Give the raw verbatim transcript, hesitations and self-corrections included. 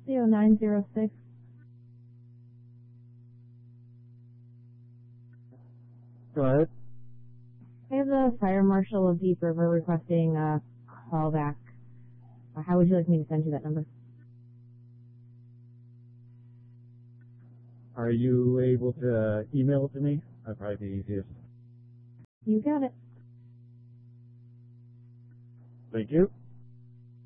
zero nine zero six. Go ahead. I have the Fire Marshal of Deep River requesting a callback. How would you like me to send you that number? Are you able to email it to me? That'd probably be easiest. You got it. Thank you.